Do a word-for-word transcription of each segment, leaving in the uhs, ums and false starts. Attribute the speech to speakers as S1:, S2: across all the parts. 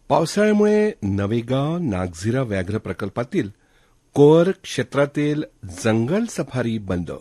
S1: पावसाळ्यामुळे नवेगाव नागझिरा व्याघ्र प्रकल्पातील कोअर क्षेत्रातील जंगल सफारी बंद.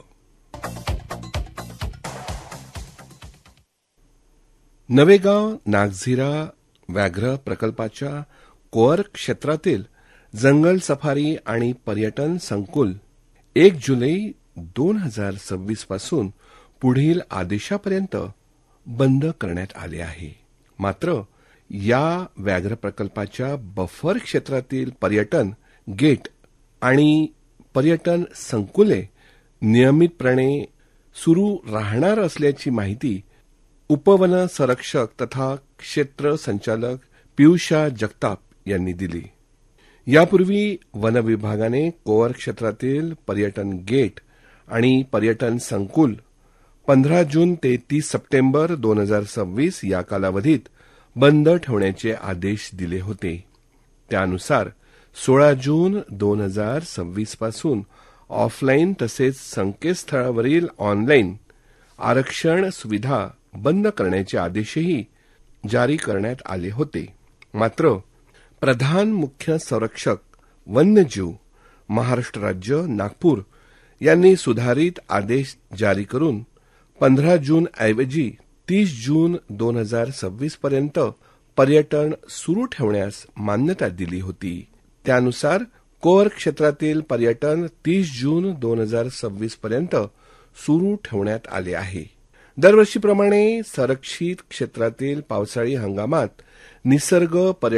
S1: नवेगाव नागझिरा व्याघ्र प्रकल्पाच्या कोअर क्षेत्रातील जंगल सफारी आणि पर्यटन संकुल एक जुलै दोन हजार सव्वीस पासून पुढील आदेशापर्यंत बंद करण्यात आले आहे. मात्र या व्याघ्र प्रकल्पाच्या बफर क्षेत्रातील पर्यटन गेट आणि पर्यटन संकुले नियमितपणे सुरू राहणार असल्याची माहिती उपवन संरक्षक तथा क्षेत्र संचालक पियुषा जगताप यांनी दिली. यापूर्वी वन विभागाने कोअर क्षेत्रातील पर्यटन गेट आणि पर्यटन संकुल पंधरा जून ते तीस सप्टेंबर दोन हजार सव्वीस या कालावधीत बंद ठेवण्याचे आदेश दिले होते. त्यानुसार सोळा जून दोन हजार सव्वीस पासून ऑफलाईन तसेच संकेतस्थळावरील ऑनलाईन आरक्षण सुविधा बंद करण्याचे आदेशही जारी करण्यात आले होते. मात्र प्रधान मुख्य संरक्षक वन्यजीव महाराष्ट्र राज्य नागपूर यांनी सुधारित आदेश जारी करून पंधरा जून ऐवजी तीस जून दोन हजार सव्वीस पर्यंत पर्यटन सुरू ठेवण्यास मान्यता दिली होती. त्यानुसार कोअर क्षेत्रातील पर्यटन तीस जून दोन हजार सव्वीस पर्यंत सुरू ठेवण्यात आले आहे. दरवर्षीप्रमाणे संरक्षित क्षेत्रातील पावसाळी हंगामात निसर्ग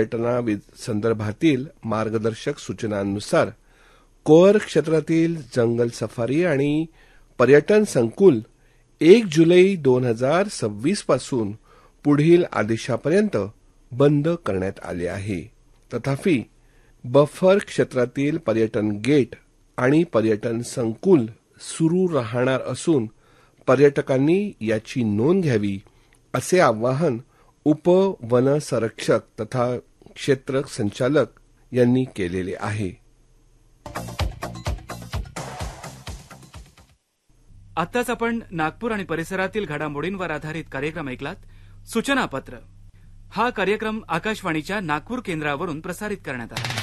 S1: पर्यटनासंदर्भातील मार्गदर्शक सूचनांनुसार कोअर क्षेत्रातील जंगल सफारी आणि पर्यटन संकुल एक जुलै दोन हजार सव्वीस पासून पुढील आदेशापर्यंत बंद करण्यात आले आहे. तथापि बफर क्षेत्रातील पर्यटन गेट आणि पर्यटन संकुल सुरू राहणार असून पर्यटकांनी याची नोंद घ्यावी असे आवाहन उपवन संरक्षक तथा क्षेत्र संचालक यांनी केलेले आहे.
S2: आत्ताच आपण नागपूर आणि परिसरातील घडामोडींवर आधारित कार्यक्रम ऐकलात. सूचनापत्र हा कार्यक्रम आकाशवाणीच्या नागपूर केंद्रावरून प्रसारित करण्यात आला.